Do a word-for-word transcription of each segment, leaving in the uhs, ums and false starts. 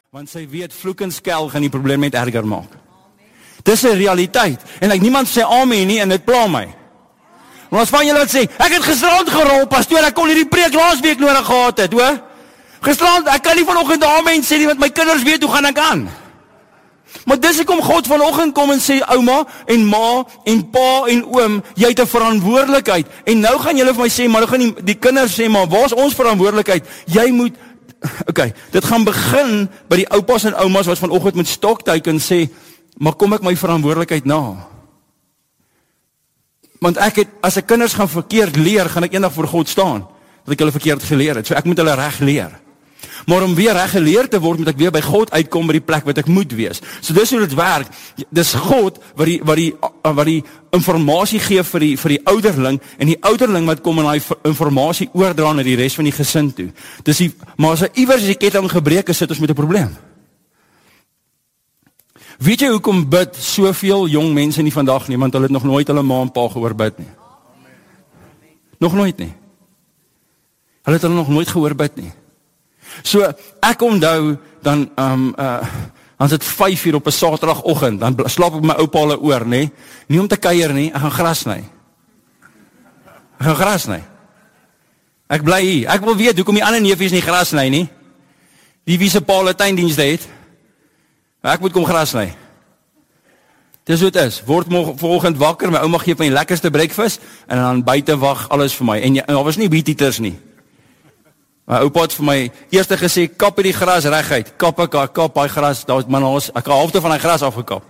Want sy weet, vloek en skel gaan die probleem net erger maak. Dis 'n realiteit. En like, niemand sê amen nie, en dit pla my. Maar as van julle wat sê, ek het gisterand gerol, pastoor, ek kon hierdie preek laas week nodig gehad het, hoor. Gisterand, ek kan nie vanoggend amen sê nie, want my kinders weet hoe gaan ek aan. Maar dis ek om God vanoggend kom en sê, ouma en ma en pa en oom, jy het 'n verantwoordelikheid. En nou gaan julle vir my sê, maar nou gaan die, die kinders sê, maar waar is ons verantwoordelikheid? Jy moet, oké, okay, dit gaan begin by die oupas en oumas wat vanoggend met stoktyk en sê, maar kom ek my verantwoordelikheid na? Want ek het, as ek kinders gaan verkeerd leer, gaan ek eendag voor God staan, dat ek hulle verkeerd geleer het. So ek moet hulle reg leer. Maar om weer reg geleer te word, moet ek weer by God uitkom by die plek wat ek moet wees. So dis hoe dit werk. Dis God wat die, wat die, wat die informasie gee vir die, vir die ouderling, en die ouderling wat kom en die informasie oordra na die res van die gesin toe. Dis die, maar as hy iewers die ketting gebreek is, sit ons met 'n probleem. Weet jy hoekom bid soveel jong mense nie vandag nie, want hulle het nog nooit hulle ma en pa gehoor bid nie. Nog nooit nie. Hulle het hulle nog nooit gehoor bid nie. So, ek onthou, dan, um, uh, dan is het vyf uur op 'n saterdagoggend, dan slaap ek my oupa hulle oor, nee, nie om te kuier nie, ek gaan gras sny. Ek gaan gras sny. Ek bly hier, ek wil weet, hoekom die ander neefies nie gras sny nie, die wie se pa hulle tuindienste het, ek moet kom gras sny. Dis hoe het is, word vanoggend wakker, my ouma gee my die lekkerste breakfast, en dan buite wag alles vir my, en daar was nie beat-eaters nie. My oupa het vir my eerste gesê, kap die gras reguit, kap ek, kap die gras, daar was manaas, ek het halfte van die gras afgekap.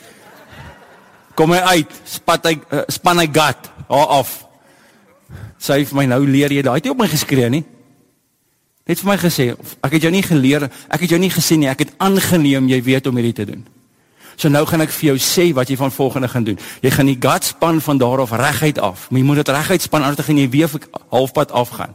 Kom hy uit, spat hy, uh, span hy gat, haar af. Sy vir my, nou leer jy, daar het jy op my geskree nie. Net vir my gesê, ek het jou nie geleer, ek het jou nie gesê nie, ek het aangeneem, jy weet om hierdie te doen. So nou gaan ek vir jou sê wat jy van volgende gaan doen. Jy gaan die gat span van daar af reguit af, maar jy moet dit reguit span, anders gaan jy weer halfpad afgaan.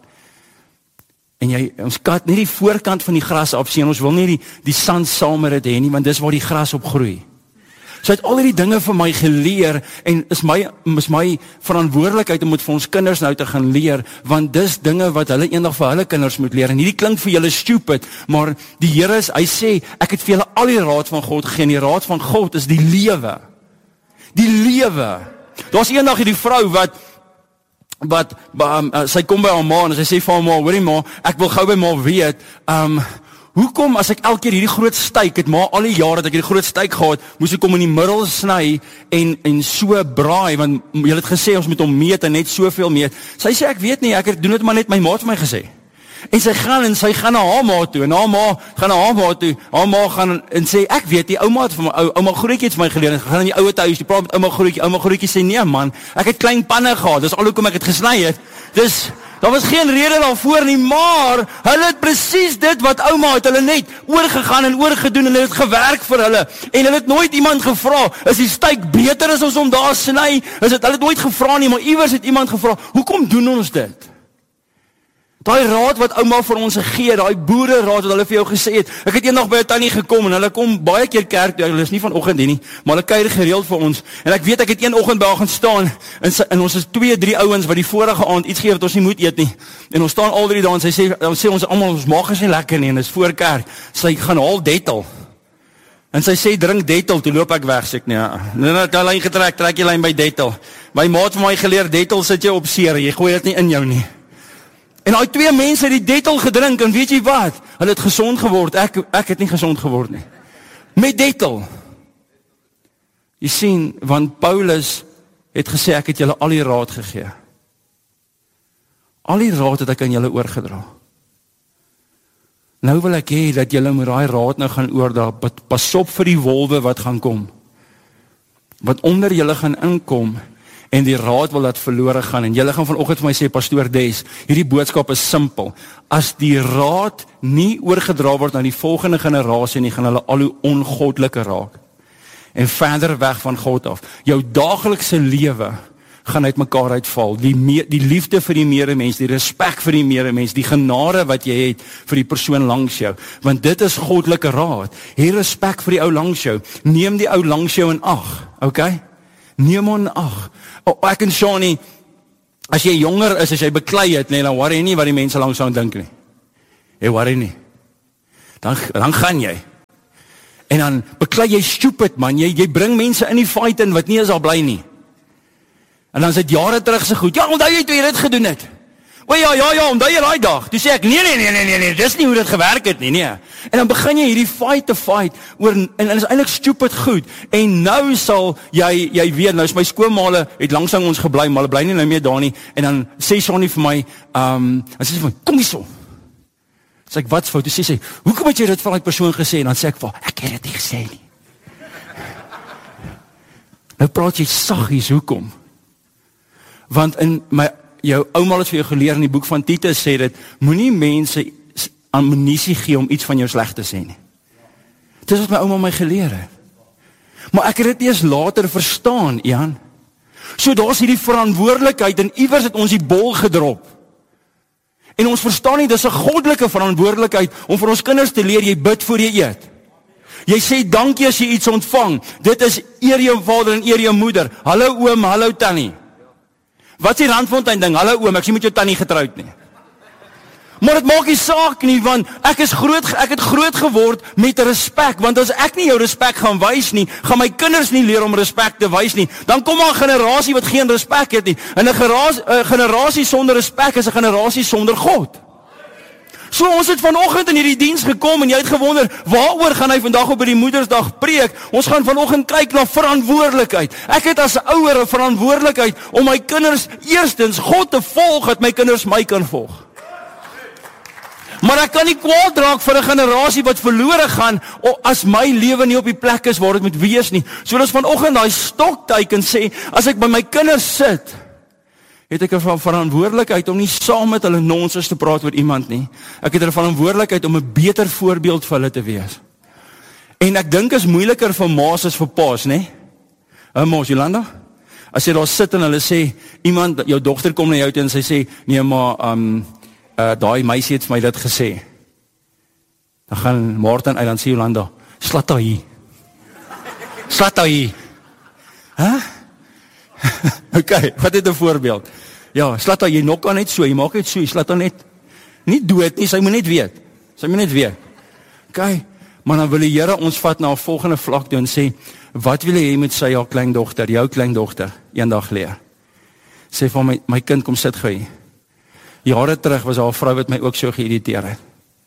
En jy, ons kat nie die voorkant van die gras afsien, ons wil nie die, die sand saam met dit hê nie, want dis waar die gras op groei. So het al die dinge vir my geleer, en is my, is my verantwoordelikheid om het vir ons kinders nou te gaan leer, want dis dinge wat hulle eendag vir hulle kinders moet leer, en hierdie klink vir julle stupid, maar die Here is, hy sê, ek het vir julle al die raad van God gegee, en die raad van God is die lewe. Die lewe. Daar is eendag hierdie vrou wat, wat, um, uh, sy kom by haar ma, en sy sê vir haar ma, hoorie ma, ek wil gou by ma weet, um, hoekom as ek elke keer hierdie groot steak, het maar al die jare dat ek hierdie groot steak gehad, moes ek hom in die middel sny, en, en so braai, want jy het gesê, ons moet hom meet, en net soveel meet. Sy sê, ek weet nie, ek doen dit maar net, my ma het vir my gesê. En sy gaan, en sy gaan na haar ma toe, en haar ma gaan na haar ma toe, haar ma gaan, en sê, ek weet nie, ouma het vir my, ouma Grootjie het vir my geleer, en gaan in die ouwe thuis, die praat met ouma Grootjie, ouma Grootjie sê, nee man, ek het klein panne gehad, dis al hoekom ek het gesny het, dis, daar was geen rede daarvoor nie, maar hulle het presies dit wat ouma het, hulle net oorgegaan en oorgedoen, en hulle het gewerk vir hulle, en hulle het nooit iemand gevra, is die steak beter as ons om daar sny, is het, hulle het nooit gevra nie, maar iewers het iemand gevra, hoekom doen ons dit? Daai raad wat ouma vir ons gegee, daai boere raad wat hulle vir jou gesê het, ek het eendag by 'n tannie gekom, en hulle kom baie keer kerk, hulle is nie vanoggend hier nie, maar hulle kuier gereeld vir ons, en ek weet ek het een oggend by haar gaan staan, en, sy, en ons is twee, drie ouens wat die vorige aand iets gee wat ons nie moet eet nie, en ons staan al drie daar, en sy sê, dan sê ons almal, ons maag is nie lekker nie, en is voor kerk, sy gaan haal Dettol, en sy sê, drink Dettol, toe loop ek weg, sê ek nie, ja, en het die lyn getrek, trek die lyn by Dettol, my maat vir my geleer, Dettol sit jy op seer, jy gooi dit nie in jou nie. En daai twee mense het die Dettol gedrink, en weet jy wat? Hulle het gesond geword, ek, ek het nie gesond geword nie. Met Dettol. Jy sien, want Paulus het gesê, ek het julle al die raad gegee. Al die raad het ek aan julle oorgedra. Nou wil ek hê, dat julle moet daai raad nou gaan oordra, pas op vir die wolwe wat gaan kom. Wat onder julle gaan inkom, en die raad wil dat verlore gaan, en julle gaan vanoggend vir my sê, Pastoor Des, hierdie boodskap is simpel, as die raad nie oorgedra word na die volgende generasie nie, gaan hulle al hoe ongoddelike raak, en verder weg van God af, jou daaglikse lewe gaan uit mekaar uitval, die, me, die liefde vir die medemens, die respek vir die medemens, die genade wat jy het vir die persoon langs jou, want dit is goddelike raad, hê respek vir die ou langs jou, neem die ou langs jou in ag, okay? Neem hom in ag. Oh, ek en Shani, as jy jonger is, as jy beklei het, nee, dan worry nie wat die mense langs aan dink nie. Jy worry nie. Dan, dan gaan jy. En dan beklei jy stupid man, jy, jy bring mense in die fight in wat nie is al bly nie. En dan is dit jare terug so goed, ja, onthou jy toe jy dit gedoen het? O ja, ja, ja, onthou jy daai dag? Toe sê ek, nee, nee, nee, nee, nee, nee, dis nie hoe dit gewerk het nie, nee. En dan begin jy hierdie fight te fight, oor, en, en is eintlik stupid goed, en nou sal jy, jy weet, nou is my skoonmaale, het langsang ons gebly, maar hulle bly nie nou meer daar nie, en dan sê Sonny vir my, um, en sê sy vir my, kom hier so. Sê ek, wat fout? Toe sê sy, hoekom het jy dit van die persoon gesê? En dan sê ek vir, ek het dit nie gesê nie. Nou praat jy saggies, hoekom? Want in my, jou ouma het vir jou geleer in die boek van Titus sê dit, moenie mense ammunisie gee om iets van jou sleg te sê nie. Dit is wat my ouma my geleer het. Maar ek het dit eers later verstaan, Jan. So daar is hierdie verantwoordelikheid en iewers het ons die bol gedrop. En ons verstaan nie, dis 'n goddelike verantwoordelikheid om vir ons kinders te leer, jy bid voor jy eet. Jy sê dankie as jy iets ontvang. Dit is eer jou vader en eer jou moeder. Hallo oom, hallo tannie. Wat is die Randfontein ding? Hallo oom, ek sien met jou tannie getroud nie. Maar dit maak nie saak nie, want ek is groot, ek het groot geword met respek, want as ek nie jou respek gaan wys nie, gaan my kinders nie leer om respek te wys nie. Dan kom maar 'n generasie wat geen respek het nie. En 'n generasie, 'n generasie sonder respek is 'n generasie sonder God. So ons het vanoggend in hierdie diens gekom en jy het gewonder, waaroor gaan hy vandag op by die Moedersdag preek? Ons gaan vanoggend kyk na verantwoordelikheid. Ek het as 'n ouer 'n verantwoordelikheid om my kinders eerstens God te volg, dat my kinders my kan volg. Maar ek kan nie kwaad raak vir 'n generasie wat verlore gaan as my lewe nie op die plek is waar dit moet wees nie. So ons vanoggend daai stokteken sê, as ek by my kinders sit, het ek 'n verantwoordelikheid om nie saam met hulle nonsens te praat oor iemand nie. Ek het 'n verantwoordelikheid om 'n beter voorbeeld vir hulle te wees. En ek dink is moeiliker vir ma's as vir pa's, nê? Hè, Mos Jolanda? As jy daar sit en hulle sê, iemand, jou dogter kom na jou toe en sy sê, nee maar, um, uh, daai meisie het vir my dit gesê. Dan gaan Martin uit, dan sê Jolanda, slat daar hier. Slat daar hier. Hè? Ok, wat het 'n voorbeeld? Ja, slat jy nok aan net so, jy maak net so, jy slat dan net, nie dood nie, sy moet net weet, sy moet net weet. Ok, maar dan wil die Here ons vat na 'n volgende vlak toe en sê, wat wil jy met sy, jou kleindogter, jou kleindogter, eendag leer? Sê van my, my kind kom sit gou hier. Jare terug was daar 'n vrou wat my ook so geïrriteer het.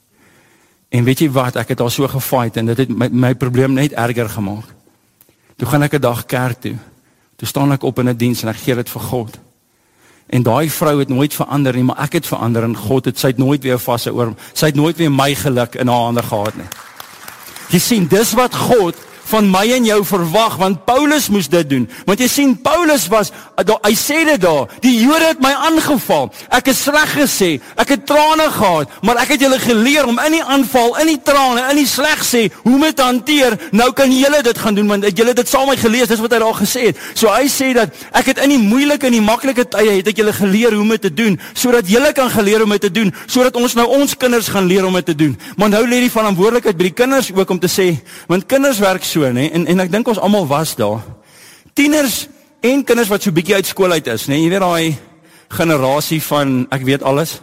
En weet jy wat, ek het haar so gefight en dit het my, my probleem net erger gemaak. Toe gaan ek 'n dag kerk toe. Toe staan ek op in 'n diens en ek gee dit vir God. En daai vrou het nooit verander nie, maar ek het verander en God het, sy het nooit weer vasse oor, sy het nooit weer my geluk in haar hande gehad nie. Jy sien, dis wat God van my en jou verwag, want Paulus moes dit doen. Want jy sien, Paulus was, hy sê dit daar, die Jode het my aangeval. Ek het sleg gesê, ek het trane gehad, maar ek het julle geleer om in die aanval, in die trane, in die sleg sê, hoe met hanteer, nou kan julle dit gaan doen, want julle dit saam my gelees, dis wat hy daar gesê het. So hy sê dat, ek het in die moeilike en die maklike tye, het ek julle geleer hoe met te doen, sodat julle kan geleer om met te doen, sodat ons nou ons kinders gaan leer om met te doen. Maar nou lê die verantwoordelikheid by die kinders ook om te sê, want kinders werk so, nee, en, en ek dink ons almal was daar. Tieners en kinders wat so bietjie uit skool uit is, nee, jy weet daai generasie van, ek weet alles,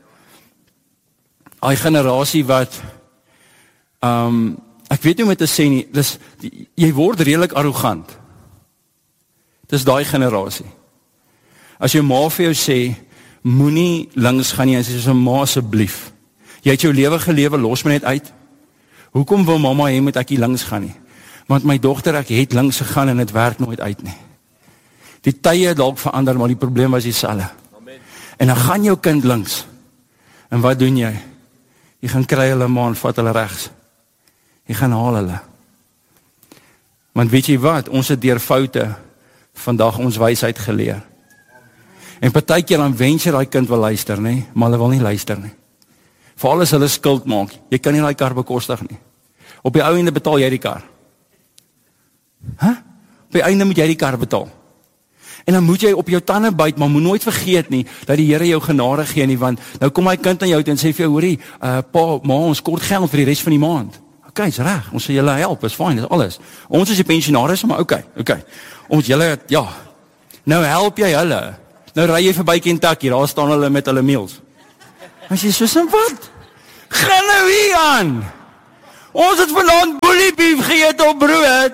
daai generasie wat, um, ek weet nie hoe om te sê nie, dis, die, jy word redelik arrogant. Dis daai generasie. As jou ma vir jou sê, moenie links gaan nie, en sê, so ma asseblief, jy het jou lewe gelewe, los my net uit. Hoekom wil mamma hê moet ek hier links gaan nie? Want my dogter, ek het links gegaan en het werk nooit uit nie. Die tye het dalk verander, maar die probleem was dieselfde. En dan gaan jou kind links. En wat doen jy? Jy gaan kry hulle maar en vat hulle regs. Jy gaan haal hulle. Want weet jy wat? Ons het deur foute vandag ons wysheid geleer. En partykeer dan wens jy daai kind wil luister, nê? Maar hulle wil nie luister nie. Veral as hulle skuld maak. Jy kan nie daai kar bekostig nie. Op die ou ende betaal jy die kar. Huh? Op die einde moet jy die kar betaal. En dan moet jy op jou tande byt, maar moet nooit vergeet nie, dat die Here jou genade gee nie, want nou kom hy kind aan jou toe en sê vir jou, hoorie, uh, pa, ma, ons kort geld vir die res van die maand. Ok, is reg, ons sal julle help, is fyn, is alles. Ons is die pensionaris, maar ok, ok. Ons julle, ja, nou help jy hulle. Nou ry jy verby Kentucky, daar staan hulle met hulle meals. En jy sê, so wat? Gaan nou hier aan! ons het vanaand bully beef geëet op brood.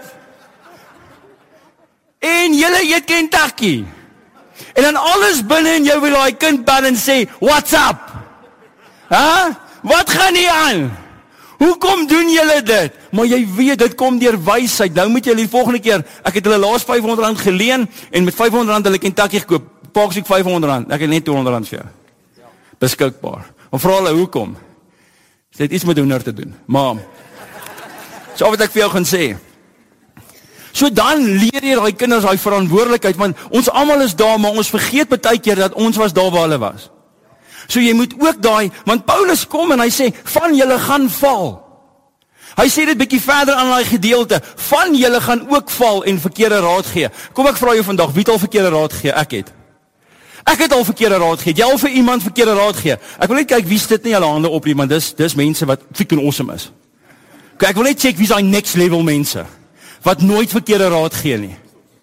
En julle eet Kentucky. En dan alles binne in jou wil daai kind bel en sê, what's up? Huh? Wat gaan nie aan? Hoekom doen julle dit? Maar jy weet, dit kom deur wysheid. Nou moet jy die volgende keer, ek het hulle laas vyfhonderd rand geleen, en met vyfhonderd rand hulle Kentucky gekoop, paak soek vyfhonderd rand, ek het net tweehonderd rand vir jou. Beskikbaar. En vra hulle, hoekom? Dit het iets met hoender te doen. Maar, so wat ek vir jou gaan sê. So dan leer jy daai kinders daai verantwoordelikheid, want ons almal is daar, maar ons vergeet baie keer dat ons was daar waar hulle was. So jy moet ook daai, want Paulus kom en hy sê, van julle gaan val. Hy sê dit bietjie verder aan daai gedeelte, van julle gaan ook val en verkeerde raad gee. Kom ek vra jou vandag, wie het al verkeerde raad gee? Ek het. Ek het al verkeerde raad gee. Jy al vir iemand verkeerde raad gee. Ek wil net kyk wie sit nie hulle hande op nie, want dis dis mense wat freaking awesome is. Kyk, ek wil net check wie is daai next level mense wat nooit verkeerde raad gee nie.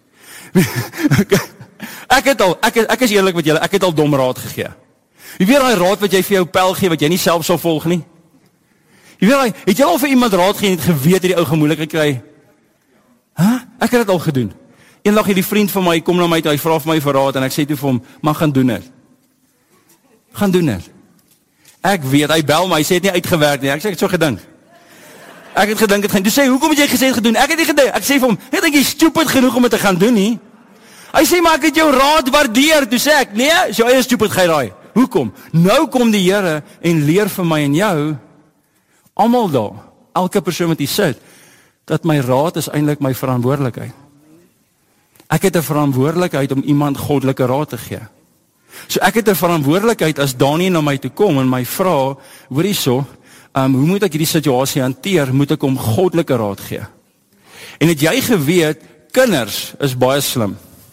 Ek het al, ek, ek is eerlik met julle, ek het al dom raad gegee. Jy weet daai raad wat jy vir jou pel gee, wat jy nie self sal volg nie? Jy weet daai, het jy al vir iemand raad gee en het geweet dat die ou gemoeilikheid kry? Huh? Ek het dit al gedoen. Eendag het die vriend van my kom na my toe, hy vra vir my vir raad en ek sê toe vir hom, maar gaan doen dit. Gaan doen dit. Ek weet, hy bel my, hy sê het nie uitgewerk nie, ek sê ek het so gedink. Ek het gedink het gaan. Toe sê, hoekom het jy gesê het gedoen? Ek het nie gedink. Ek sê vir hom, ek dink jy stupid genoeg om dit te gaan doen nie. Hy sê, maar ek het jou raad waardeer. Toe sê ek, nee, is jou eie stupid gij raai. Hoekom? Nou kom die Here en leer vir my en jou, almal daar, elke persoon wat hier sit, dat my raad is eintlik my verantwoordelikheid. Ek het 'n verantwoordelikheid om iemand goddelike raad te gee. So ek het 'n verantwoordelikheid as Daniel na my toe kom en my vra, hoor hierso, Um, hoe moet ek hierdie situasie hanteer, moet ek hom goddelike raad gee. En het jy geweet, kinders is baie slim.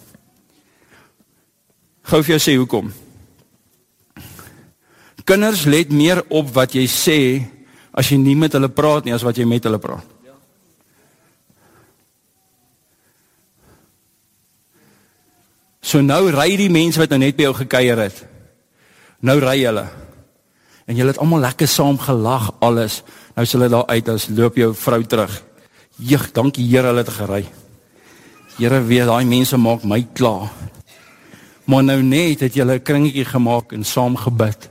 Gou vir jou sê, hoekom? Kinders let meer op wat jy sê, as jy nie met hulle praat nie, as wat jy met hulle praat. So nou ry die mense wat nou net by jou gekuier het. Nou ry hulle. En julle het almal lekker saam gelag, alles. Nou is hulle daar uit, as loop jou vrou terug. Jeug, dankie Here, hulle het gery. Here weet, daai mense maak my klaar. Maar nou net het julle 'n kringetjie gemaak en saam gebid.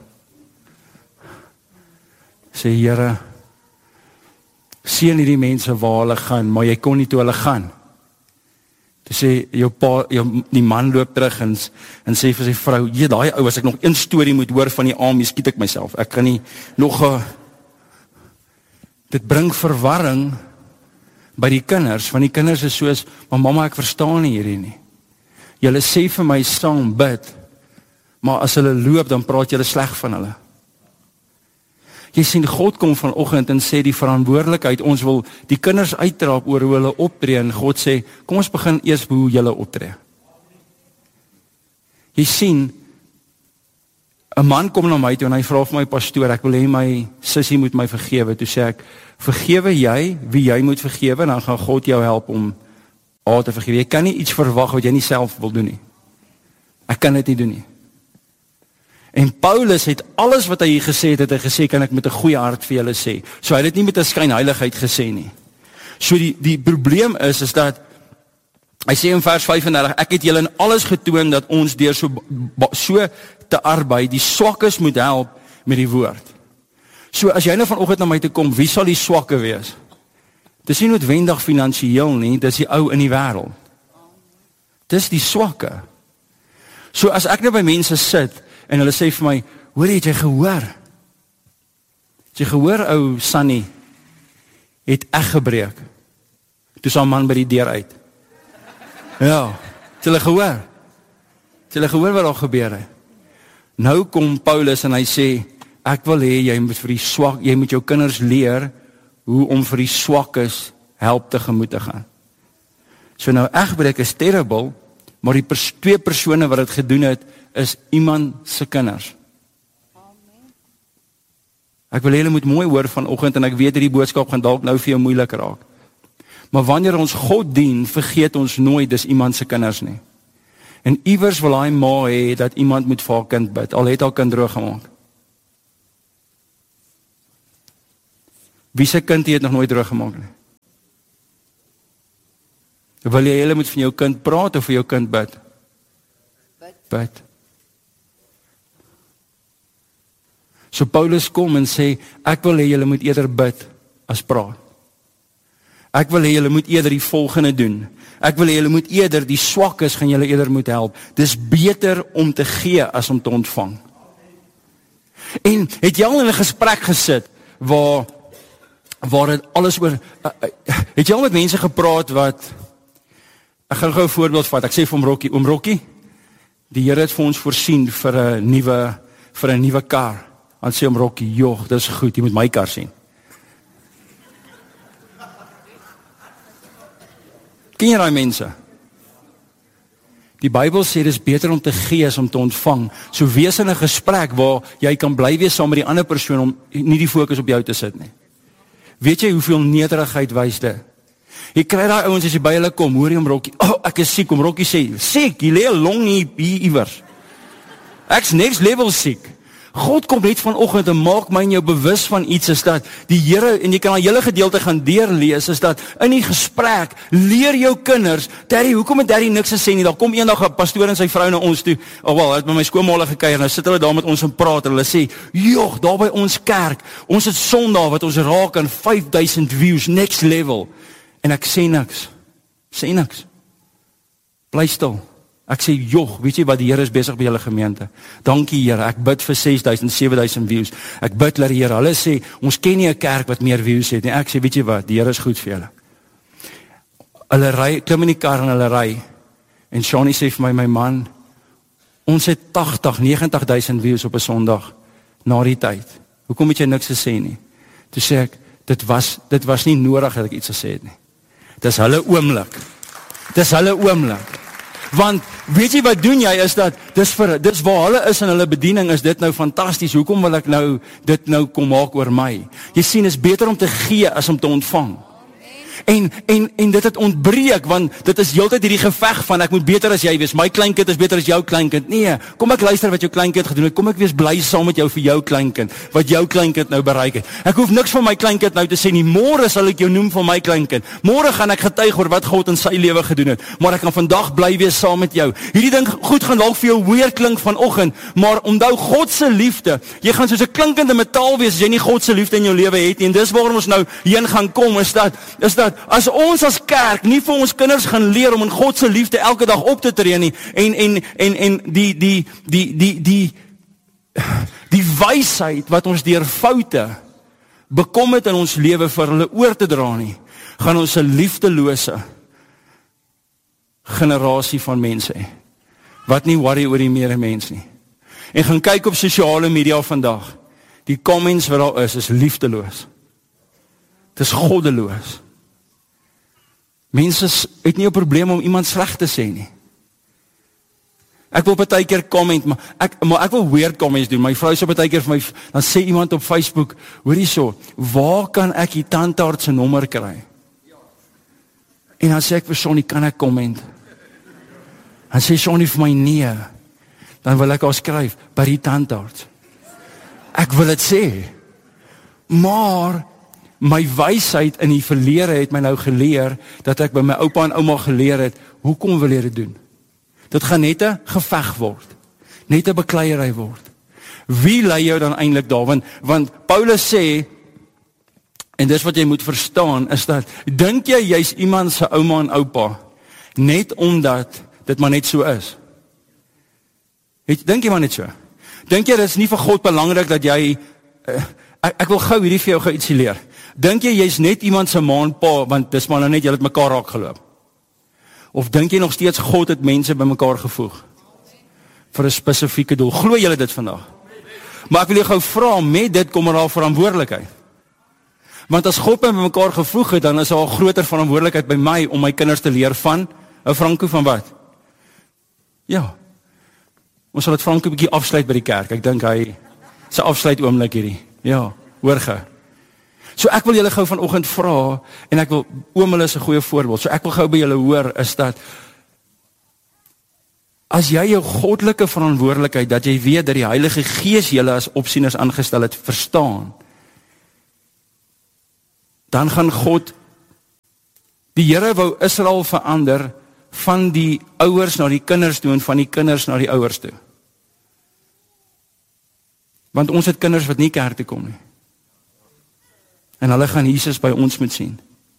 Sê Here, seën hierdie mense waar hulle gaan, maar jy kon nie toe hulle gaan. Toe sê jou pa, jou, die man loop terug en, en sê vir sy vrou, jy daai ou, as ek nog een storie moet hoor van die army, skiet ek myself. Ek kan nie nog, uh, dit bring verwarring by die kinders, want die kinders is soos, maar mamma, ek verstaan nie hierdie nie. Julle sê vir my saam bid, maar as hulle loop, dan praat julle sleg van hulle. Jy sien, God kom vanoggend en sê die verantwoordelikheid, ons wil die kinders uittrap oor hoe hulle optree, en God sê, kom ons begin eers hoe julle optree. Jy sien, 'n man kom na my toe en hy vra vir my pastoor, ek wil hê my sussie moet my vergewe. Toe sê ek, vergewe jy wie jy moet vergewe, en dan gaan God jou help om A te vergewe. Jy kan nie iets verwag wat jy nie self wil doen nie. Ek kan dit nie doen nie. En Paulus het alles wat hy hier gesê het, het hy gesê, kan ek met 'n goeie hart vir julle sê. So hy het dit nie met 'n skynheiligheid gesê nie. So die, die probleem is, is dat, hy sê in vers vyf en dertig, ek het julle in alles getoon, dat ons deur so, so te arbei, die swakkes moet help met die woord. So as jy nou vanoggend na my toe kom, wie sal die swakke wees? Dis nie noodwendig finansiëel nie, dis die ou in die wêreld. Dis die swakke. So as ek nou by mense sit, en hulle sê vir my, hoor het jy gehoor? Het jy gehoor, ou Sunny, het ek gebreek. Toe is 'n man by die deur uit. Ja, het hulle gehoor? Het hulle gehoor wat daar gebeur het? Nou kom Paulus en hy sê, ek wil hê, jy moet vir die swak, jy moet jou kinders leer, hoe om vir die swakkes help tegemoet te gaan. So nou, egbreek is terrible, maar die pers twee persone wat het gedoen het, is iemand se kinders. Ek wil hê julle moet mooi hoor vanoggend, en ek weet hierdie boodskap gaan dalk nou vir jou moeilik raak. Maar wanneer ons God dien, vergeet ons nooit, dis iemand se kinders nie. En iewers wil hy ma hê, dat iemand moet vir haar kind bid, al het haar kind droog gemaak. Wie se kind het nog nooit droog gemaak nie? Wil jy julle moet van jou kind praat of vir jou kind bid? Bid. So Paulus kom en sê, ek wil hê julle moet eerder bid as praat. Ek wil hê julle moet eerder die volgende doen. Ek wil hê julle moet eerder, die swakkes gaan julle eerder moet help. Dis beter om te gee as om te ontvang. En het jy al in 'n gesprek gesit, waar, waar het alles oor, uh, uh, het jy al met mense gepraat wat, ek gaan gou 'n voorbeeld vat, ek sê vir hom Rokkie, oom Rokkie, die Here het vir ons voorsien vir 'n nuwe, vir 'n nuwe kar. Dan sê oom Rokkie, joh, dis goed, jy moet my kar sien. Ken jy daai mense? Die Bybel sê dis beter om te gee as om te ontvang. So wees in 'n gesprek waar jy kan bly wees saam met die ander persoon om nie die fokus op jou te sit nie. Weet jy hoeveel nederigheid wys dit? Jy kry daai ouens as jy by hulle kom, hoor jy om Rokkie, oh, ek is siek, om Rokkie sê, siek, jy lê 'n long hier iewers. Ek's next level siek. God kom net vanoggend en maak my en jou bewus van iets, is dat die Here, en jy kan al hele gedeelte gaan deurlees, is dat in die gesprek, leer jou kinders, Daddy, hoekom het Daddy niks gesê nie? Daar kom eendag 'n pastoor en sy vrou na ons toe, oh wel, hy het by my skoonmaale gekuier, nou sit hulle daar met ons en praat, en hulle sê, joh, daar by ons kerk, ons het Sondag wat ons raak aan vyf duisend views, next level, en ek sê niks, sê niks, bly stil. Ek sê, joh, weet jy wat, die Here is besig by julle gemeente. Dankie Here, ek bid vir ses duisend, sewe duisend views. Ek bid dat die Here, hulle sê, ons ken nie 'n kerk wat meer views het nie. Ek sê, weet jy wat, die Here is goed vir julle. Hulle ry, klim in die kar en hulle ry. En Shani sê vir my, my man, ons het tagtig, negentig duisend views op 'n Sondag na die tyd. Hoekom het jy niks gesê nie? Toe sê ek, dit was dit was nie nodig dat ek iets gesê het nie. Dis hulle oomblik. Dis hulle oomblik. Want, weet jy wat doen jy, is dat, dis, vir, dis waar hulle is in hulle bediening, is dit nou fantasties, hoekom wil ek nou, dit nou kom maak oor my? Jy sien, is beter om te gee, as om te ontvang. En, en, en dit het ontbreek, want dit is heeltyd hierdie geveg van, ek moet beter as jy wees, my kleinkind is beter as jou kleinkind. Nee, kom ek luister wat jou kleinkind gedoen het, kom ek wees bly saam met jou vir jou kleinkind, wat jou kleinkind nou bereik het. Ek hoef niks van my kleinkind nou te sê nie, môre sal ek jou noem van my kleinkind, môre gaan ek getuig oor wat God in sy lewe gedoen het, maar ek kan vandag bly wees saam met jou. Hierdie ding goed gaan dalk vir jou weer klink vanoggend, maar onthou God se liefde, jy gaan soos 'n klinkende metaal wees, as jy nie God se liefde in jou lewe het nie, en dis waarom ons nou heen gaan kom, is dat, is dat, as ons as kerk nie vir ons kinders gaan leer om in God se liefde elke dag op te tree nie, en, en, en, en die, die, die, die, die, die wysheid wat ons deur foute bekom het in ons lewe vir hulle oor te dra nie, gaan ons 'n liefdelose generasie van mense hê, wat nie worry oor die medemens nie. En gaan kyk op sosiale media vandag, die comments wat daar is, is liefdeloos. Dit is goddeloos. Mense het nie 'n probleem om iemand sleg te sê nie. Ek wil partykeer comment, maar ek, maar ek wil weird comments doen. My vrou sê partykeer vir my, dan sê iemand op Facebook, hoor hierso, waar kan ek die tandarts se nommer kry? En dan sê ek vir Sonny, kan ek comment? Dan sê Sonny vir my, nee. Dan wil ek haar skryf, by die tandarts. Ek wil dit sê. Maar my wysheid in die verlede het my nou geleer, dat ek by my oupa en ouma geleer het, hoekom wil jy dit doen? Dit gaan net 'n geveg word, net 'n bekleierery word. Wie lei jou dan eintlik daar? Want, want Paulus sê, en dis wat jy moet verstaan, is dat, dink jy jy's iemand se ouma en oupa, net omdat dit maar net so is? Dink jy maar net so? Dink jy dit is nie vir God belangrik dat jy, uh, ek, ek wil gou hierdie vir jou gou ietsie leer. Dink jy jy's net iemand se ma en pa, want dis maar nou net, jy het mekaar raak geloop? Of dink jy nog steeds God het mense by mekaar gevoeg? Vir 'n spesifieke doel. Glo julle dit vandag? Maar ek wil jou gou vra, met dit kom er al verantwoordelikheid. Want as God my by mekaar gevoeg het, dan is daar 'n groter verantwoordelikheid by my, om my kinders te leer van, ou Franco van wat? Ja, ons sal het Franco 'n bietjie afsluit by die kerk, ek dink hy, sy afsluit oomblik hierdie, ja, hoor ge. So ek wil julle gou vanoggend vra, en ek wil, oom hulle is 'n goeie voorbeeld, so ek wil gou by julle hoor, is dat, as jy jou goddelike verantwoordelikheid, dat jy weet dat die Heilige Gees julle as opsieners aangestel het, verstaan, dan gaan God, die Here wou Israel verander, van die ouers na die kinders toe, en van die kinders na die ouers toe. Want ons het kinders wat nie kerk toe kom nie. En hulle gaan Jesus by ons moet sien.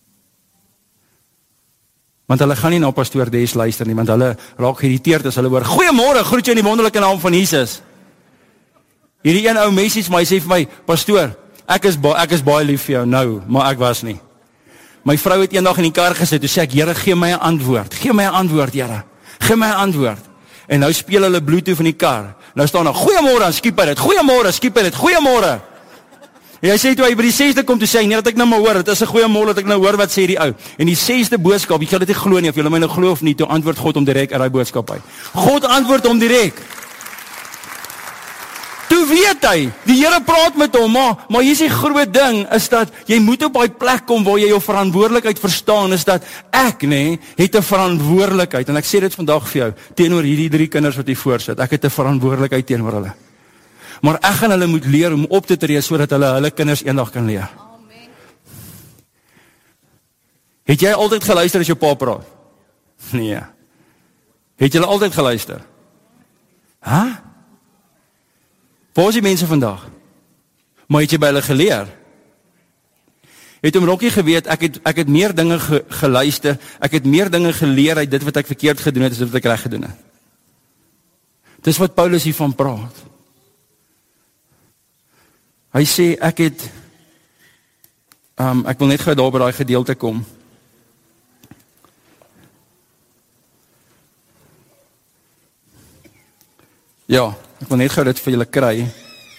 Want hulle gaan nie na pastoor Des luister nie, want hulle raak geïrriteerd as hulle hoor, goeiemôre, groet jou in die wonderlike naam van Jesus. Hierdie een ou messies, maar hy sê vir my, pastoor, ek is, ba ek is baie lief vir jou nou, maar ek was nie. My vrou het eendag in die kar gesit, toe sê ek, Here, gee my 'n antwoord, gee my 'n antwoord, Here, gee my 'n antwoord. En nou speel hulle Bluetooth in die kar. Nou staan daar, goeiemôre, dan skiep hy dit, goeiemôre, skiep hy dit, goeiemôre. En hy sê toe hy by die sesde kom, toe sê hy, nee, dat ek nou maar hoor, dit is 'n goeiemôre, dat ek nou hoor wat sê die ou. En die sesde boodskap, jy gaan dit nie glo nie, of julle my nou glo of nie, toe antwoord God hom direk uit daai boodskap uit. God antwoord hom direk. Toe weet hy, die Here praat met hom, maar, maar hier is die groot ding, is dat jy moet op die plek kom waar jy jou verantwoordelikheid verstaan, is dat ek, nee, het 'n verantwoordelikheid, en ek sê dit vandag vir jou, teenoor hierdie drie kinders wat hier voor sit, ek het 'n verantwoordelikheid teenoor hulle. Maar ek gaan hulle moet leer om op te tree, sodat hulle hulle kinders eendag kan leer. Amen. Het jy altyd geluister as jou pa praat? Nee. Het jy altyd geluister? Hæ? Huh? Waar is die mense vandag? Maar het jy by hulle geleer? Het om Rokkie geweet, ek het, ek het meer dinge ge, geluister, ek het meer dinge geleer uit dit wat ek verkeerd gedoen het, as dit wat ek reg gedoen het. Dis wat Paulus hiervan praat. Hy sê, ek het, um, ek wil net gou daar by daai gedeelte kom. Ja, ek wil net gou dit vir julle kry.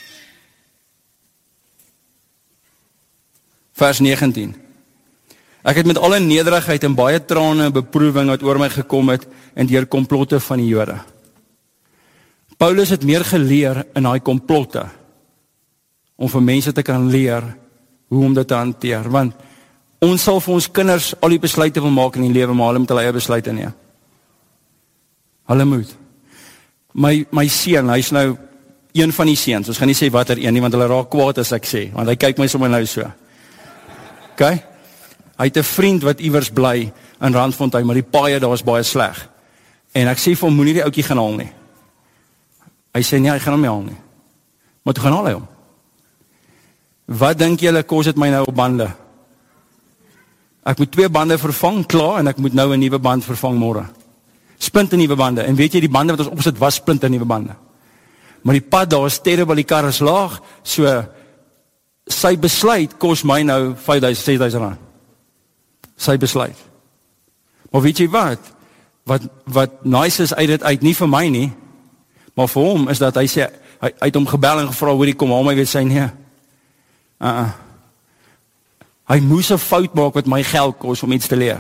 Vers negentien. Ek het met alle nederigheid en baie trane en beproewing wat oor my gekom het, en deur komplotte van die Jode. Paulus het meer geleer in daai komplotte, om vir mense te kan leer hoe om dit te hanteer, want ons sal vir ons kinders al die besluite wil maak in die lewe, maar hulle moet hulle eie besluite neem. Hulle moet. My, my seun, hy is nou een van die seuns, ons gaan nie sê wat er een nie, want hulle raak kwaad as ek sê, want hy kyk my sommer nou so. Ok? Hy het 'n vriend wat iewers bly in Randfontein, maar die paaie daar is baie sleg. En ek sê vir hom, moenie die ouetjie gaan haal nie. Hy sê nee, hy gaan hom nie haal nie. Maar toe gaan haal hy hom. Wat dink julle kos dit my nou op bande? Ek moet twee bande vervang, klaar, en ek moet nou 'n nuwe band vervang môre. Splinte nuwe bande. En weet jy, die bande wat ons opsit was splinte nuwe bande. Maar die pad daar is terrible, die kar is laag, so sy besluit kos my nou vyf duisend, ses duisend rand. Sy besluit. Maar weet jy wat? Wat wat nice is uit dit uit, nie vir my nie, maar vir hom is dat hy sê, hy, hy het hom gebel en gevra, hoor, kom haal my, weet sy nie. Uh-uh. Hy moes 'n fout maak wat my geld kos om iets te leer.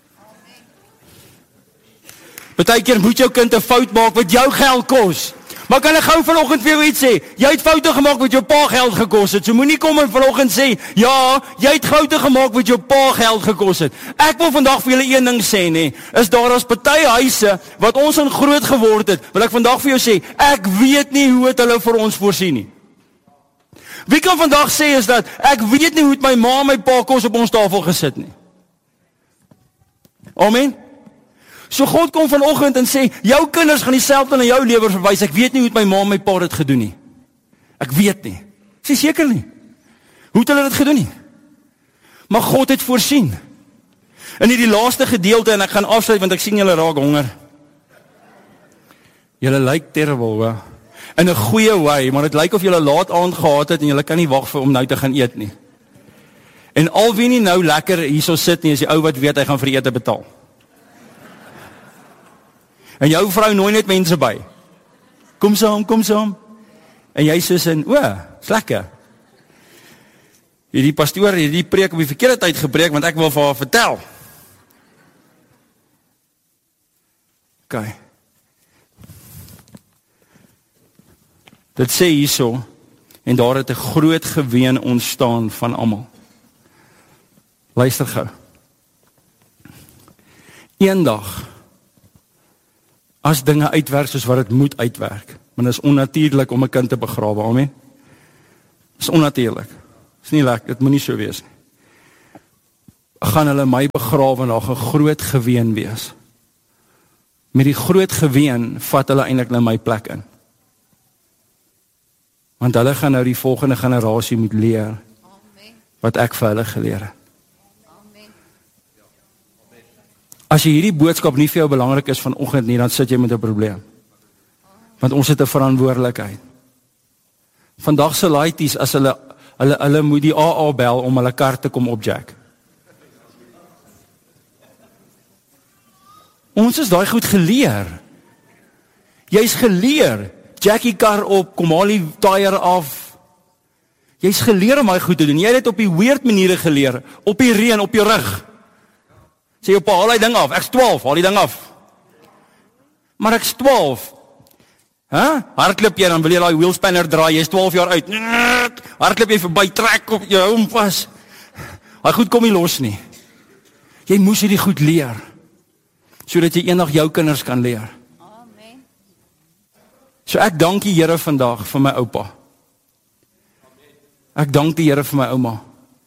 Partykeer moet jou kind 'n fout maak wat jou geld kos. Maar kan ek gou vanoggend vir jou iets sê? Jy het foute gemaak wat jou pa geld gekos het. So moenie kom en vanoggend sê, ja, jy het foute gemaak wat jou pa geld gekos het. Ek wil vandag vir julle een ding sê, nee, is daar as party huise wat ons in groot geword het, wil ek vandag vir jou sê, ek weet nie hoe het hulle vir ons voorsien nie. Wie kan vandag sê is dat, ek weet nie hoe het my ma en my pa kos op ons tafel gesit nie. Amen. So God kom vanoggend en sê, jou kinders gaan dieselfde na jou lewe verwys, ek weet nie hoe het my ma en my pa dit gedoen nie. Ek weet nie. Ek sê seker nie. Hoe het hulle dit gedoen nie? Maar God het voorsien. In hierdie laaste gedeelte, en ek gaan afsluit, want ek sien julle raak honger. Julle lyk terrible, hoor. In 'n goeie way, maar dit lyk of julle laat aand gehad het, en julle kan nie wag vir om nou te gaan eet nie. En al wie nie nou lekker hierso sit nie, is die ou wat weet, hy gaan vir die ete betaal. En jou vrou nooi net mense by. Kom saam, kom saam. En jy sê sin, o, is lekker. Hierdie pastoor het die preek op die verkeerde tyd gepreek, want ek wil vir haar vertel. Ok. Dit sê hierso, en daar het 'n groot geween ontstaan van almal. Luister gou. Eendag, as dinge uitwerk soos wat dit moet uitwerk, maar dit is onnatuurlik om 'n kind te begrawe, amen. Dit is onnatuurlik. Dit is nie lekker, dit moet nie so wees nie. gaan hulle my begrawe en daar gaan groot geween wees. Met die groot geween vat hulle eintlik nou my plek in. Want hulle gaan nou die volgende generasie moet leer wat ek vir hulle geleer het. As jy hierdie boodskap nie vir jou belangrik is vanoggend nie, dan sit jy met 'n probleem. Want ons het 'n verantwoordelikheid. Vandag se laities, as hulle, hulle, hulle moet die A A bel om hulle kar te kom opjack. Ons is daai goed geleer. Jy's geleer, jack die kar op, kom haal die tyre af. Jy's geleer om daai goed te doen. Jy het dit op die weird maniere geleer, op die reën, op jou rug. Sê jou pa, haal die ding af, ek's twaalf, haal die ding af. Maar ek's twaalf. Huh? Hardloop jy, dan wil jy daai wheelspanner draai, jy's twaalf jaar uit. Hardloop jy verby, trek op jou hom vas. Daai goed kom nie los nie. Jy moes hierdie goed leer, sodat jy eendag jou kinders kan leer. Amen. So ek dank die Here vandag vir my oupa. Ek dank die Here vir my ouma.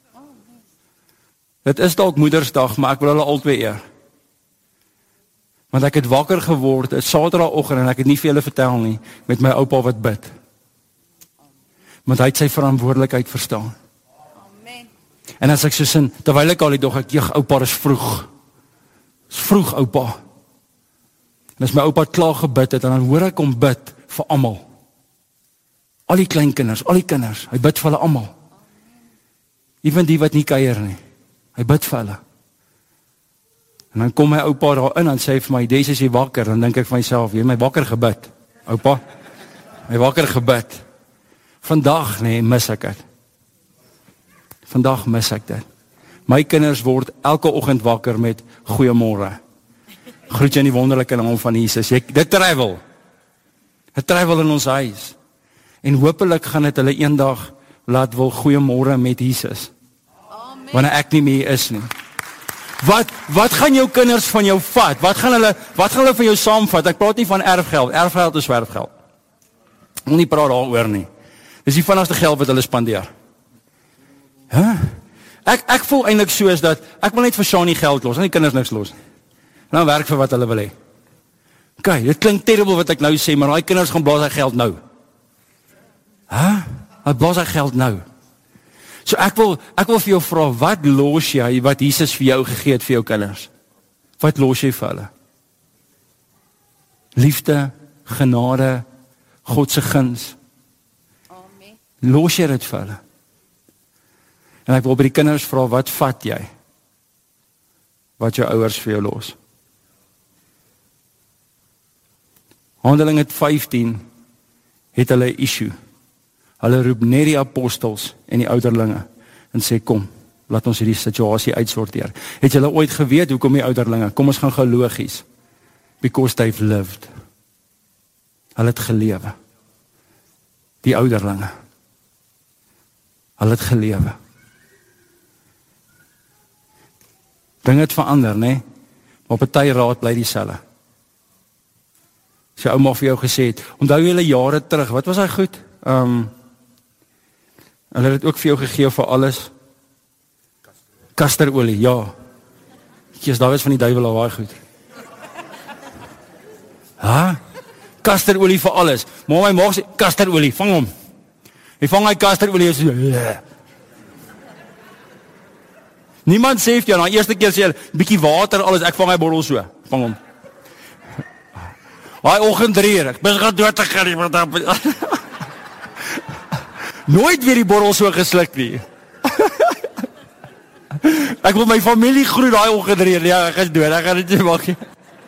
Dit is dalk Moedersdag, maar ek wil hulle albei eer. Want ek het wakker geword, het Saterdagoggend, en ek het nie vir julle vertel nie, met my oupa wat bid. Want hy het sy verantwoordelikheid verstaan. Amen. En as ek so sin, terwyl ek al die dag, ek jeug, oupa, is vroeg. Is vroeg, oupa. En as my oupa klaar gebid het, en dan hoor ek hom bid vir almal. Al die kleinkinders, al die kinders, hy bid vir hulle almal. Ewen die wat nie kuier nie. Hy bid vir hulle. En dan kom my oupa daar in en sê vir my, Des, is jy wakker? Dan dink ek vir myself, jy het my wakker gebid, oupa. My wakker gebid. Vandag, nee, mis ek dit. Vandag mis ek dit. My kinders word elke oggend wakker met goeiemôre. Groet jy in die wonderlike naam van Jesus. Jy, dit travel. Dit travel in ons huis. En hopelik gaan dit hulle eendag laat wil goeiemôre met Jesus. Wanneer ek nie meer is nie. Wat, wat gaan jou kinders van jou vat? Wat gaan hulle, wat gaan hulle van jou saamvat? Ek praat nie van erfgeld. Erfgeld is erfgeld. Ek wil nie praat daaroor nie. Dis die vinnigste geld wat hulle spandeer. Huh? Ek, ek voel eintlik so is dat, ek wil net vir Shani geld los, en die kinders niks los. En dan werk vir wat hulle wil hê. Kijk, dit klink terrible wat ek nou sê, maar die kinders gaan blaas hy geld nou. Huh? Hy blaas hy geld nou. So ek wil, ek wil vir jou vra, wat los jy, wat Jesus vir jou gegee het vir jou kinders? Wat los jy vir hulle? Liefde, genade, God se guns. Amen. Los jy dit vir hulle? En ek wil by die kinders vra, wat vat jy? Wat jou ouers vir jou los? Handelinge vyftien het hulle 'n issue. Hulle roep net die apostels en die ouderlinge en sê, kom, laat ons hierdie situasie uitsorteer. Het julle ooit geweet, hoekom die ouderlinge? Kom ons gaan gou logies. Because they've lived. Hulle het gelewe. Die ouderlinge. Hulle het gelewe. Dinge het verander, nee? Maar party raad bly dieselfde. As jou ouma vir jou gesê het, onthou julle jare terug, wat was hy goed? Um, hulle het ook vir jou gegee vir alles. Kasterolie, ja. Kies, daar was van die duiwel al waar goed. Ha? Kasterolie vir alles. Maar my maag sê, kasterolie, vang hom. Hy vang hy kasterolie en sê, yeah. Niemand sê vir jou, na eerste keer sê hy, bietjie water, alles, ek vang hy bottel so, vang hom. Hy oggend reer, ek ben gaan dood te gaan, wat dan... Nooit weer die borrel so gesluk nie. Ek wil my familie groet daai oggend reer, ja, ek is dood, ek gaan dit nie mag nie.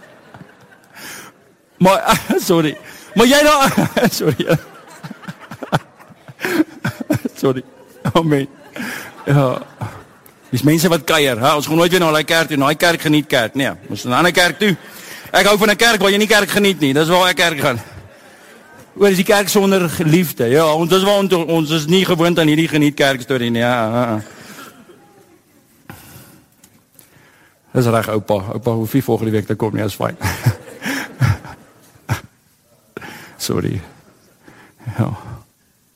Maar, sorry, maar jy nou, sorry, sorry, amen, ja, dis mense wat kuier, ha? Ons gaan nooit weer na die kerk toe, na die kerk geniet kerk, nee, ons gaan na die kerk toe, ek hou van 'n kerk waar jy nie kerk geniet nie, dis waar ek kerk gaan. Oor is die kerk sonder liefde, ja, ons dis waar ons, ons is nie gewoond aan hierdie geniet kerk storie nie, ja, ja. Dis reg, oupa, oupa, hoef nie volgende week te kom nie, is fyn. Sorry. Ja.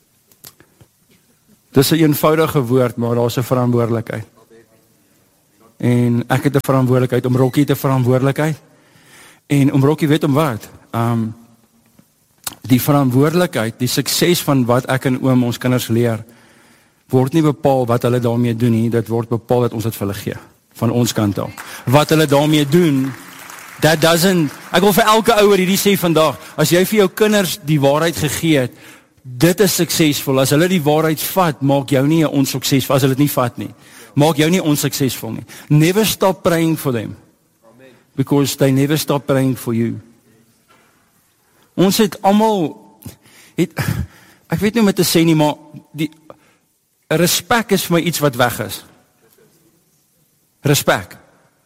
Dis 'n eenvoudige woord, maar daar's 'n verantwoordelikheid. En ek het 'n verantwoordelikheid, om Rokkie te verantwoordelikheid. En om Rokkie weet om wat? Um, die verantwoordelikheid, die sukses van wat ek en oom ons kinders leer, word nie bepaal wat hulle daarmee doen nie, dit word bepaal dat ons dit vir hulle gee, van ons kant af. Wat hulle daarmee doen, that doesn't, ek wil vir elke ouer hierdie sê vandag, as jy vir jou kinders die waarheid gegee het, dit is suksesvol, as hulle die waarheid vat, maak jou nie onsuksesvol, as hulle dit nie vat nie, maak jou nie onsuksesvol nie. Never stop praying for them, because they never stop praying for you. Ons het almal, het, ek weet nie om het te sê nie, maar die respek is vir my iets wat weg is. Respek.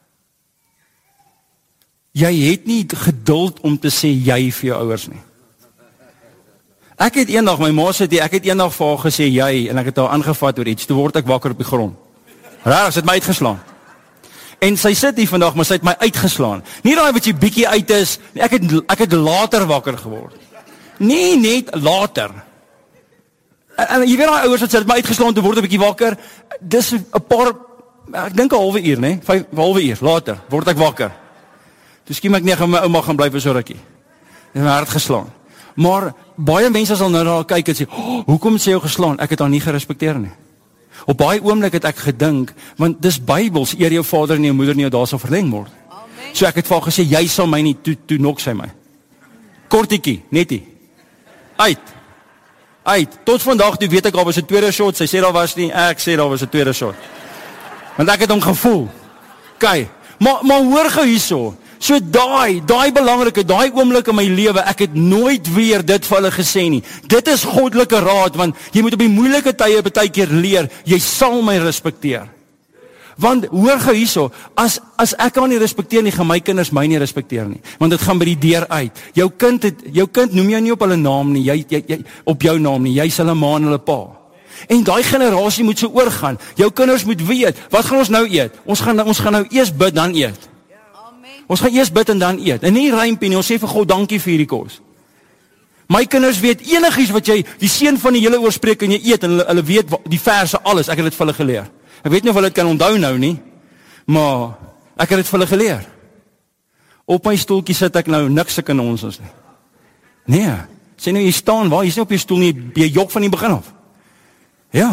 Jy het nie geduld om te sê jy vir jou ouers nie. Ek het eendag, my ma sê, ek het eendag vir haar gesê jy, en ek het haar aangevat oor iets, toe word ek wakker op die grond. Raar, sy het my uitgeslaan. En sy sit hier vandag, maar sy het my uitgeslaan. Nie daai wat jy bietjie uit is, ek het, ek het later wakker geword. Nee, net later. En, en jy weet daai ouers wat sy het my uitgeslaan, toe word ek bietjie wakker, dis 'n paar, ek dink 'n halwe uur, nee, vyf, halwe uur, later, word ek wakker. Toe skiem ek nie, gaan my ouma gaan bly vir so rukkie. En my hart geslaan. Maar baie mense sal nou daar kyk en sê, oh, hoekom sê jy geslaan? Ek het haar nie gerespekteer nie. Op baie oomblik het ek gedink, want dis Bybels, eer jou vader en jou moeder nie, daar sal verleng word. Amen. So ek het vir haar gesê, jy sal my nie, toe, toe nok sy my. Kortiekie, netie. Uit. Uit. Tot vandag, toe weet ek, al was 'n tweede shot, sy sê daar was nie, ek sê daar was 'n tweede shot. Want ek het hom gevoel. Kyk, maar, maar hoor gou hierso, so daai, daai belangrike, daai oomblik in my lewe, ek het nooit weer dit vir hulle gesê nie. Dit is goddelike raad, want jy moet op die moeilike tye baie keer leer, jy sal my respekteer. Want, hoor gou hierso, as, as ek kan nie respekteer nie, gaan my kinders my nie respekteer nie. Want dit gaan by die deur uit. Jou kind, het, jou kind noem jou nie op hulle naam nie, jy, jy, jy, op jou naam nie, jy is hulle ma en hulle pa. En daai generasie moet so oorgaan. Jou kinders moet weet, wat gaan ons nou eet? Ons gaan, ons gaan nou eers bid, dan eet. Ons gaan eers bid en dan eet. En nie rympie nie, ons sê vir God dankie vir hierdie kos. My kinders weet enigiets wat jy, die seën van die hele oorspreek en jy eet, en hulle, hulle weet die verse, alles, ek het dit vir hulle geleer. Ek weet nie of hulle dit kan onthou nou nie, maar ek het dit vir hulle geleer. Op my stoeltjie sit ek nou, niks ek in ons is nie. Nee, sê nou jy staan, waar, jy sê op jy stoel nie, jy jok van die begin af. Ja.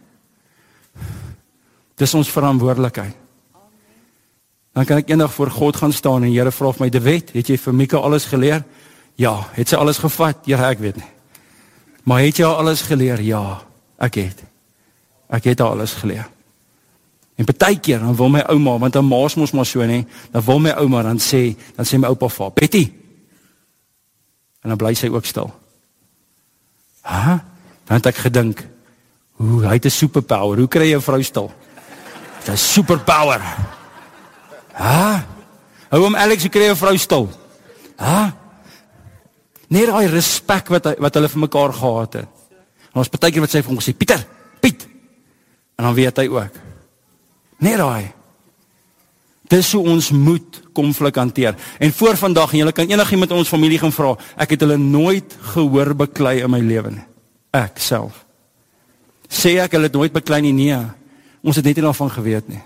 Dis ons verantwoordelikheid. Dan kan ek eendag voor God gaan staan en Here vra vir my, De Wet, het jy vir Mika alles geleer? Ja. Het sy alles gevat? Ja, ek weet nie. Maar het jy al alles geleer? Ja, ek het. Ek het al alles geleer. En partykeer, dan wil my ouma, want dan maas mos maar so nie, dan wil my ouma dan sê, dan sê my oupa vir, Betty. En dan bly sy ook stil. Ha? Dan het ek gedink, hoe, hy het 'n superpower, hoe kry jy 'n vrou stil? Dit is superpower. Ha? Hou hom Alex, hoe kry jy 'n vrou stil? Ha? Nee, daai respek wat, wat hulle vir mekaar gehad het. En ons partykeer wat sy vir hom gesê, Pieter, Piet. En dan weet hy ook. Nee, daai. Dis hoe ons moet konflik hanteer. En voor vandag, en julle kan enigiemand in ons familie gaan vra, ek het hulle nooit gehoor beklei in my lewe nie. Ek self. Sê ek hulle het nooit beklei nie, nee. Ons het net nie daarvan geweet nie.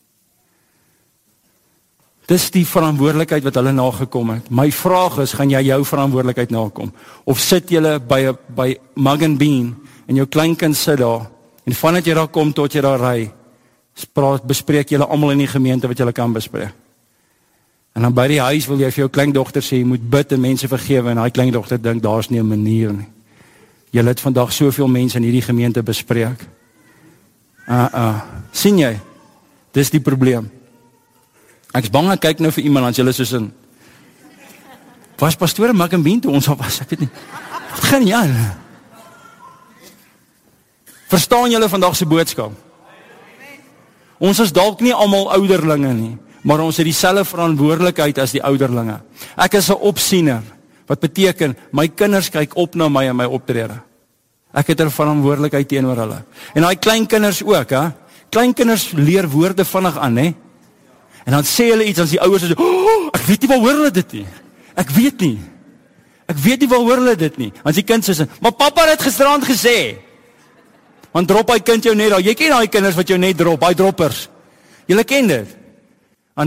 Dis die verantwoordelikheid wat hulle nagekom het. My vraag is, gaan jy jou verantwoordelikheid nakom? Of sit julle by, by Mug and Bean, en jou kleinkind sit daar, en vandat jy daar kom tot jy daar ry, praat, bespreek julle almal in die gemeente wat julle kan bespreek. En dan by die huis wil jy vir jou kleindogter sê, jy moet bid en mense vergewe, en die kleindogter dink, daar is nie 'n manier nie. Julle het vandag soveel mense in hierdie gemeente bespreek. Uh, uh, sien jy? Dis die probleem. Ek is bang, ek kyk nou vir iemand, as julle soos in, was pastoor in Mug and Bean toe ons al was, ek weet nie. Wat gaan jy aan? Verstaan julle vandag se boodskap? Ons is dalk nie almal ouderlinge nie, maar ons het dieselfde verantwoordelikheid as die ouderlinge. Ek is 'n opsiener, wat beteken, my kinders kyk op na my en my optrede. Ek het 'n verantwoordelikheid teenoor hulle. En daai klein kinders ook, hè? Klein kinders leer woorde vinnig aan, hè? En dan sê hulle iets, dan die ouers sê, oh, ek weet nie waar hoor hulle dit nie. Ek weet nie. Ek weet nie waar hoor hulle dit nie. Want die kind sê, maar papa het gisterand gesê. Want drop hy kind jou net daar. Jy ken daai kinders wat jou net drop, daai droppers. Julle ken dit.